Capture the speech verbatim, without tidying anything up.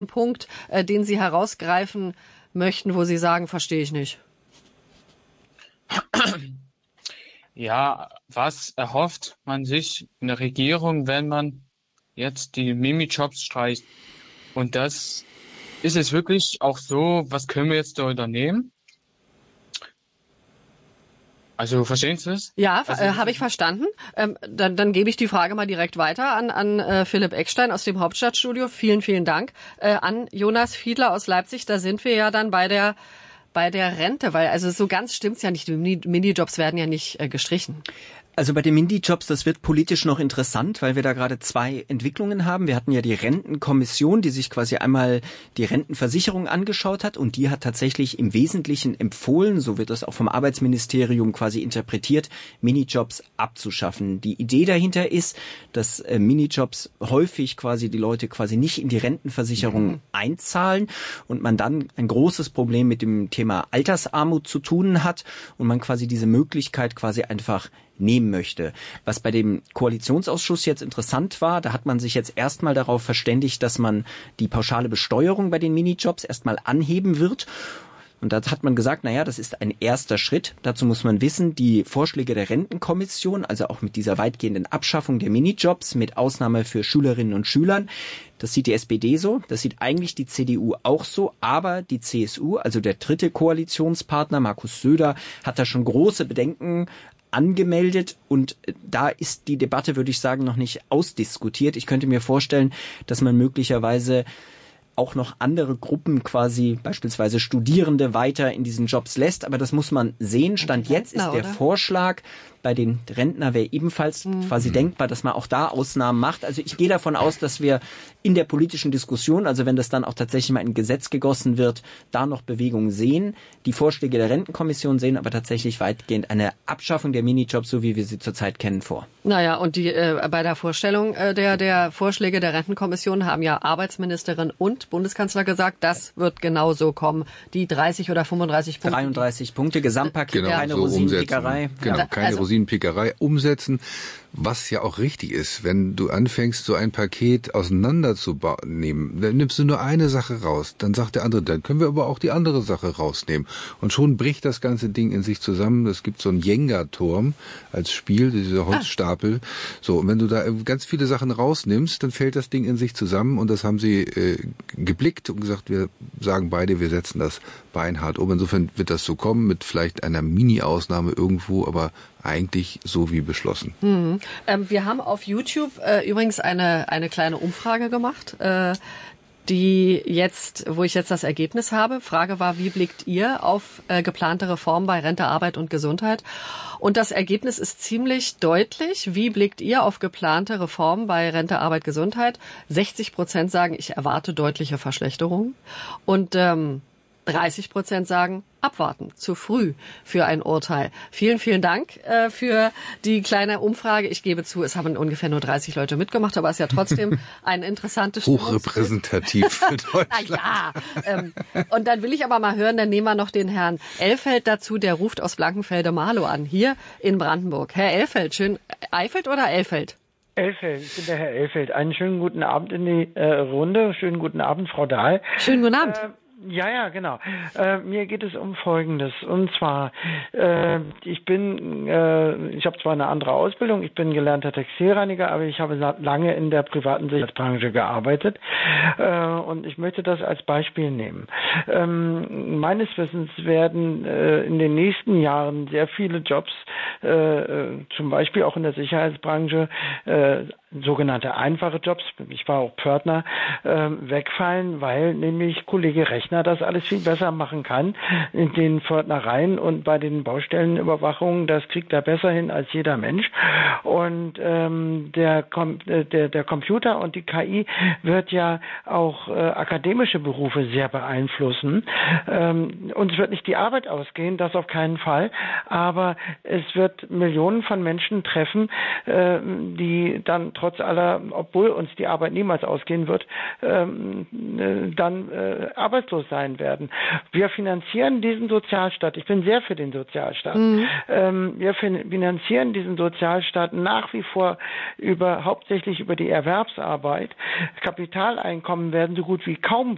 Punkt, äh, den Sie herausgreifen möchten, wo Sie sagen, verstehe ich nicht? Ja, was erhofft man sich in der Regierung, wenn man jetzt die Minijobs streicht? Und das ist es wirklich auch so, was können wir jetzt da unternehmen? Also verstehen Sie das? Ja, Also, äh, habe ich verstanden. Ähm, dann, dann gebe ich die Frage mal direkt weiter an, an äh, Philipp Eckstein aus dem Hauptstadtstudio. Vielen, vielen Dank. Äh, an Jonas Fiedler aus Leipzig. Da sind wir ja dann bei der bei der Rente, weil also so ganz stimmt's ja nicht. Die Minijobs werden ja nicht äh, gestrichen. Also bei den Minijobs, das wird politisch noch interessant, weil wir da gerade zwei Entwicklungen haben. Wir hatten ja die Rentenkommission, die sich quasi einmal die Rentenversicherung angeschaut hat und die hat tatsächlich im Wesentlichen empfohlen, so wird das auch vom Arbeitsministerium quasi interpretiert, Minijobs abzuschaffen. Die Idee dahinter ist, dass äh, Minijobs häufig quasi die Leute quasi nicht in die Rentenversicherung mhm. einzahlen und man dann ein großes Problem mit dem Thema Altersarmut zu tun hat und man quasi diese Möglichkeit quasi einfach nehmen möchte. Was bei dem Koalitionsausschuss jetzt interessant war, da hat man sich jetzt erstmal darauf verständigt, dass man die pauschale Besteuerung bei den Minijobs erstmal anheben wird. Und da hat man gesagt, naja, das ist ein erster Schritt. Dazu muss man wissen, die Vorschläge der Rentenkommission, also auch mit dieser weitgehenden Abschaffung der Minijobs, mit Ausnahme für Schülerinnen und Schülern, das sieht die S P D so, das sieht eigentlich die C D U auch so, aber die C S U, also der dritte Koalitionspartner, Markus Söder, hat da schon große Bedenken angemeldet und da ist die Debatte, würde ich sagen, noch nicht ausdiskutiert. Ich könnte mir vorstellen, dass man möglicherweise auch noch andere Gruppen quasi, beispielsweise Studierende, weiter in diesen Jobs lässt. Aber das muss man sehen. Stand jetzt ist der Vorschlag, bei den Rentner wäre ebenfalls mhm. quasi denkbar, dass man auch da Ausnahmen macht. Also ich gehe davon aus, dass wir in der politischen Diskussion, also wenn das dann auch tatsächlich mal in ein Gesetz gegossen wird, da noch Bewegungen sehen. Die Vorschläge der Rentenkommission sehen aber tatsächlich weitgehend eine Abschaffung der Minijobs, so wie wir sie zurzeit kennen, vor. Naja, und die äh, bei der Vorstellung äh, der, der Vorschläge der Rentenkommission haben ja Arbeitsministerin und Bundeskanzler gesagt, das wird genau so kommen. Die dreißig oder fünfunddreißig Punkte. dreiunddreißig Punkte, Gesamtpaket, genau, keine so Rosinenpickerei. Genau, ja. keine also, Rosinenpickerei umsetzen. Was ja auch richtig ist, wenn du anfängst, so ein Paket auseinanderzunehmen, dann nimmst du nur eine Sache raus, dann sagt der andere, dann können wir aber auch die andere Sache rausnehmen. Und schon bricht das ganze Ding in sich zusammen. Es gibt so einen Jenga-Turm als Spiel, dieser Holzstapel. So, und wenn du da ganz viele Sachen rausnimmst, dann fällt das Ding in sich zusammen und das haben sie äh, geblickt und gesagt, wir sagen beide, wir setzen das beinhart um. Insofern wird das so kommen, mit vielleicht einer Mini-Ausnahme irgendwo, aber eigentlich so wie beschlossen. Mhm. Ähm, wir haben auf YouTube äh, übrigens eine eine kleine Umfrage gemacht, äh, die jetzt, wo ich jetzt das Ergebnis habe. Frage war, wie blickt ihr auf äh, geplante Reformen bei Rente, Arbeit und Gesundheit? Und das Ergebnis ist ziemlich deutlich. Wie blickt ihr auf geplante Reformen bei Rente, Arbeit, Gesundheit? sechzig Prozent sagen, ich erwarte deutliche Verschlechterungen. Und ähm, dreißig Prozent sagen, abwarten, zu früh für ein Urteil. Vielen, vielen Dank äh, für die kleine Umfrage. Ich gebe zu, es haben ungefähr nur dreißig Leute mitgemacht, aber es ist ja trotzdem ein interessantes Hochrepräsentativ für Deutschland. Na ja, ähm, und dann will ich aber mal hören, dann nehmen wir noch den Herrn Elfeld dazu, der ruft aus Blankenfelde-Marlow an, hier in Brandenburg. Herr Elfeld, schön, Eifeld oder Elfeld? Elfeld, ich bin der Herr Elfeld. Einen schönen guten Abend in die äh, Runde. Schönen guten Abend, Frau Dahl. Schönen guten Abend. Äh, Ja, ja, genau. Äh, mir geht es um Folgendes. Und zwar, äh, ich bin, äh, ich habe zwar eine andere Ausbildung, ich bin gelernter Textilreiniger, aber ich habe lange in der privaten Sicherheitsbranche gearbeitet. Äh, und ich möchte das als Beispiel nehmen. Ähm, meines Wissens werden äh, in den nächsten Jahren sehr viele Jobs, äh, zum Beispiel auch in der Sicherheitsbranche, äh, sogenannte einfache Jobs, ich war auch Pförtner, äh, wegfallen, weil nämlich Kollege Rechner das alles viel besser machen kann in den Pförtnereien und bei den Baustellenüberwachungen, das kriegt er besser hin als jeder Mensch. Und ähm, der, Com der, der Computer und die K I wird ja auch äh, akademische Berufe sehr beeinflussen. Ähm, uns wird nicht die Arbeit ausgehen, das auf keinen Fall, aber es wird Millionen von Menschen treffen, äh, die dann trotz aller, obwohl uns die Arbeit niemals ausgehen wird, ähm, äh, dann äh, arbeitslos sein werden. Wir finanzieren diesen Sozialstaat. Ich bin sehr für den Sozialstaat. Mhm. Ähm, wir fin finanzieren diesen Sozialstaat nach wie vor über hauptsächlich über die Erwerbsarbeit. Kapitaleinkommen werden so gut wie kaum